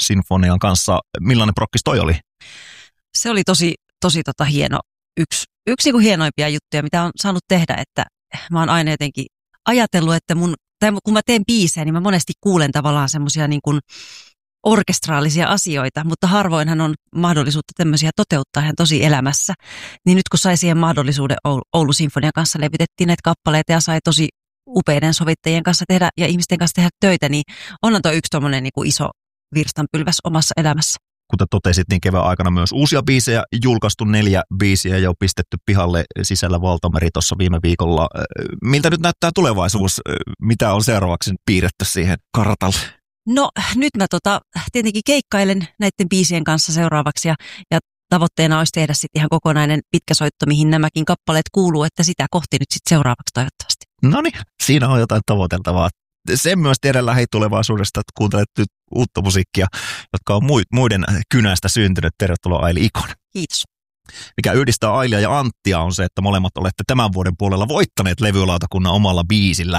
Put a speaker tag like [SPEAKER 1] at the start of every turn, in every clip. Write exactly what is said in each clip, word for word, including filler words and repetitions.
[SPEAKER 1] Sinfonian kanssa. Millainen prokkis toi oli?
[SPEAKER 2] Se oli tosi, tosi tota hieno, yksi, yksi niin kuin hienoimpia juttuja, mitä on saanut tehdä, että mä oon aina jotenkin ajatellut, että mun, tai kun mä teen biisejä, niin mä monesti kuulen tavallaan semmoisia niin kuin orkestraalisia asioita, mutta harvoinhan on mahdollisuutta tämmöisiä toteuttaa ihan tosi elämässä. Niin nyt kun sai siihen mahdollisuuden Oulun Sinfonian kanssa, levitettiin näitä kappaleita ja sai tosi upeiden sovittajien kanssa tehdä ja ihmisten kanssa tehdä töitä, niin onhan tuo yksi tommoinen niin kuin iso virstanpylväs omassa elämässä.
[SPEAKER 1] Kuten totesit, niin kevään aikana myös uusia biisejä julkaistu, neljä biisiä jo pistetty pihalle Sisällä valtameri tuossa viime viikolla. Miltä nyt näyttää tulevaisuus? Mitä on seuraavaksi piirretty siihen kartalle?
[SPEAKER 2] No nyt mä tota, tietenkin keikkailen näiden biisien kanssa seuraavaksi ja, ja tavoitteena olisi tehdä sitten ihan kokonainen pitkäsoitto, mihin nämäkin kappaleet kuuluu, että sitä kohti nyt sitten seuraavaksi toivottavasti.
[SPEAKER 1] No niin, siinä on jotain tavoiteltavaa. Sen myös tiedän lähitulevaisuudesta, että kuuntelet nyt uutta musiikkia, jotka on muiden kynästä syntynyt. Tervetuloa Aili Ikonen.
[SPEAKER 2] Kiitos.
[SPEAKER 1] Mikä yhdistää Ailia ja Anttia on se, että molemmat olette tämän vuoden puolella voittaneet levylautakunnan omalla biisillä.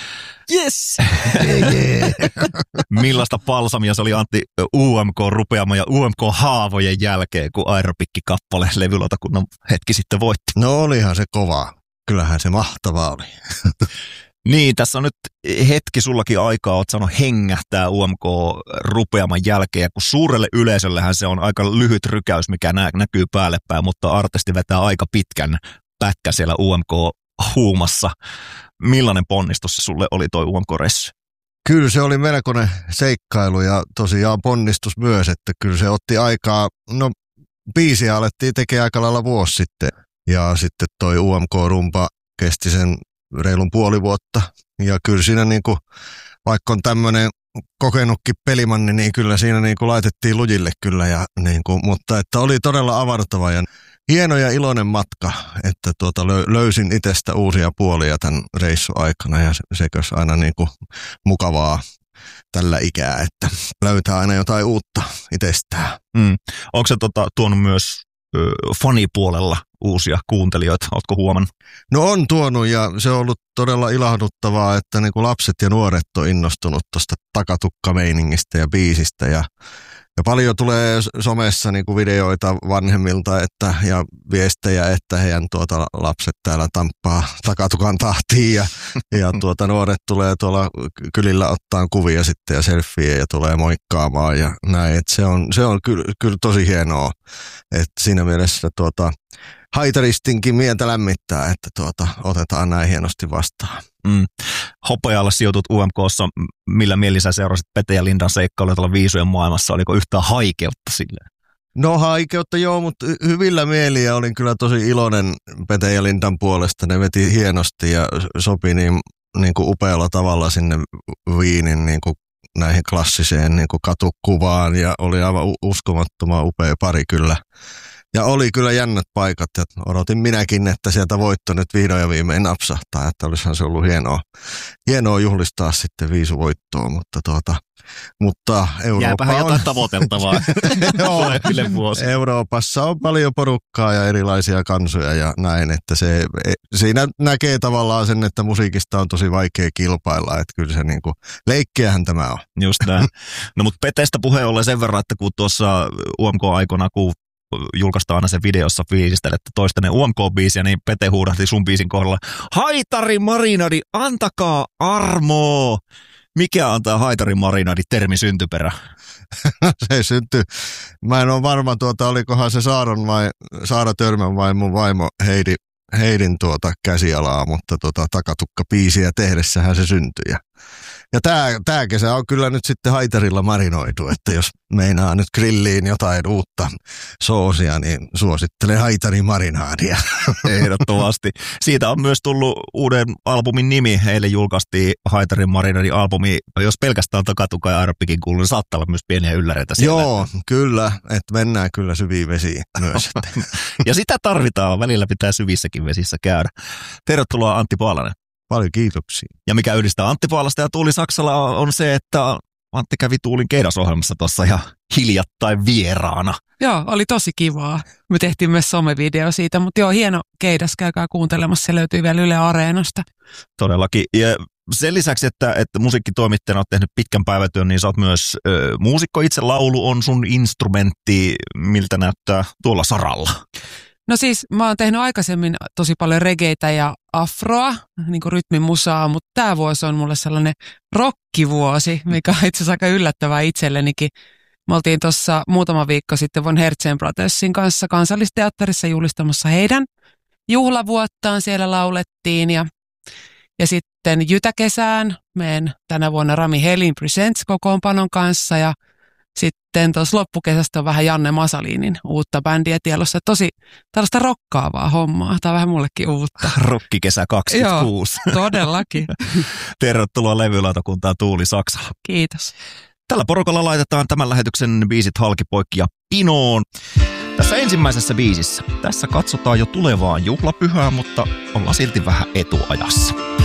[SPEAKER 2] Yes!
[SPEAKER 1] Yeah, yeah. Millaista palsamia se oli Antti U M K-rupeama ja U M K-haavojen jälkeen, kun Aeropikki-kappale levylautakunnan hetki sitten voitti?
[SPEAKER 3] No olihan se kova. Kyllähän se mahtavaa oli.
[SPEAKER 1] Niin, tässä on nyt hetki sullakin aikaa, oot saanut hengähtää U M K-rupeaman jälkeen, kun suurelle yleisöllähän se on aika lyhyt rykäys, mikä nä- näkyy päälle päin, mutta artisti vetää aika pitkän pätkän siellä U M K-huumassa. Millainen ponnistus se sulle oli toi U M K-reissu?
[SPEAKER 3] Kyllä se oli melkoinen seikkailu ja tosiaan ponnistus myös, että kyllä se otti aikaa, no biisiä alettiin tekemään aika lailla vuosi sitten ja sitten toi U M K-rumpa kesti sen reilun puoli vuotta. Ja kyllä siinä niinku, vaikka on tämmöinen kokenutkin pelimanni, niin kyllä siinä niinku laitettiin lujille kyllä. Ja niinku, mutta että oli todella avartava ja hieno ja iloinen matka, että tuota löysin itsestä uusia puolia tämän reissun aikana. Ja sekös aina niinku mukavaa tällä ikää, että löytää aina jotain uutta itsestään.
[SPEAKER 1] Mm. Onko se tota, tuonut myös ö, fanipuolella uusia kuuntelijoita, ootko huomannut?
[SPEAKER 3] No on tuonut ja se on ollut todella ilahduttavaa, että niin kuin lapset ja nuoret on innostunut tuosta takatukkameiningistä ja biisistä ja, ja paljon tulee somessa niin kuin videoita vanhemmilta että, ja viestejä, että heidän tuota, lapset täällä tamppaa takatukan tahtiin ja, ja tuota, nuoret tulee tuolla kylillä ottaa kuvia sitten ja selfieä ja tulee moikkaamaan ja näin, että se on, se on kyllä, kyllä tosi hienoa, että siinä mielessä tuota, haitaristinkin mieltä lämmittää, että tuota, otetaan näin hienosti vastaan.
[SPEAKER 1] Mm. Hopealle sijoitut U M K:ssa. Millä mielin sä seurasit Pete ja Lindan seikkailuja tuolla viisujen maailmassa? Oliko yhtään haikeutta silleen?
[SPEAKER 3] No haikeutta joo, mutta hyvillä mieliä olin kyllä tosi iloinen Pete ja Lindan puolesta. Ne veti hienosti ja sopi niin, niin kuin upealla tavalla sinne Viinin niin kuin näihin klassiseen niin kuin katukuvaan ja oli aivan uskomattoman upea pari kyllä. Ja oli kyllä jännät paikat ja odotin minäkin, että sieltä voitto nyt vihdoin ja viimein napsahtaa, että olisihan se ollut hienoa, hienoa juhlistaa sitten viisuvoittoa, mutta tuota, mutta Eurooppa on...
[SPEAKER 1] jotain tavoiteltavaa tuleville vuosille.
[SPEAKER 3] Euroopassa on paljon porukkaa ja erilaisia kansoja ja näin, että se, siinä näkee tavallaan sen, että musiikista on tosi vaikea kilpailla, että kyllä se niinku, leikkiähän tämä on.
[SPEAKER 1] Just näin. No mutta Petestä puheen ollen sen verran, että kun tuossa U M K-aikana, kun julkaistaan aina sen videossa fiilistelette toistenne U M K-biisiä, niin Pete huudahti sun biisin kohdalla, haitari marinadi, antakaa armoa. Mikä on tämä haitari marinadi termi syntyperä?
[SPEAKER 3] Se syntyy, mä en ole varma, tuota, olikohan se Saaron vai Saara Törmän vai mun vaimo Heidi, Heidin tuota käsialaa, mutta tuota, takatukka-biisiä tehdessähän se syntyi. Ja, ja tää, tää kesä on kyllä nyt sitten haitarilla marinoitu, että jos meinaa nyt grilliin jotain uutta soosia, niin suosittelen haitarin marinaadia.
[SPEAKER 1] Ehdottomasti. Siitä on myös tullut uuden albumin nimi. Eilen julkaistiin haitarin marinaadin albumi. Jos pelkästään takatuka ja Aeropikin kuuluu, niin saattaa olla myös pieniä ylläreitä siellä.
[SPEAKER 3] Joo, kyllä. Että mennään kyllä syviin vesiin myös.
[SPEAKER 1] Ja sitä tarvitaan. Välillä pitää syvissäkin vesissä käydä. Tervetuloa Antti Paalanen.
[SPEAKER 3] Paljon kiitoksia.
[SPEAKER 1] Ja mikä yhdistää Antti Paalasta ja Tuuli Saksala on se, että Antti kävi Tuulin keidasohjelmassa tuossa ja hiljattain vieraana.
[SPEAKER 4] Joo, oli tosi kivaa. Me tehtiin myös somevideo siitä, mutta joo, hieno keidas, käykää kuuntelemassa, se löytyy vielä Yle Areenasta.
[SPEAKER 1] Todellakin. Ja sen lisäksi, että, että musiikkitoimittajana olet tehnyt pitkän päivätyön, niin sä oot myös ö, muusikko. Itse laulu on sun instrumentti, miltä näyttää tuolla saralla.
[SPEAKER 4] No siis mä oon tehnyt aikaisemmin tosi paljon regeitä ja afroa, niin kuin rytmimusaa, mutta tämä vuosi on mulle sellainen rockivuosi, mikä on itse asiassa aika yllättävää itsellenikin. Me oltiin tuossa muutama viikko sitten Von Hertzen Brothersin kanssa Kansallisteatterissa juhlistamassa heidän juhlavuottaan. Siellä laulettiin ja, ja sitten Jytäkesään meen tänä vuonna Rami Helin Presents kokoonpanon kanssa ja sitten tuossa loppukesästä on vähän Janne Masalinin uutta bändiä tielossa. Tosi tällaista rokkaavaa hommaa. Tämä on vähän mullekin uutta.
[SPEAKER 1] Rokkikesä kaksikymmentäkuusi.
[SPEAKER 4] Joo, todellakin.
[SPEAKER 1] Tervetuloa levylautakuntaan Tuuli Saksala.
[SPEAKER 4] Kiitos.
[SPEAKER 1] Tällä porukalla laitetaan tämän lähetyksen biisit halki, poikki ja pinoon. Tässä ensimmäisessä biisissä. Tässä katsotaan jo tulevaan juhlapyhään, mutta ollaan silti vähän etuajassa.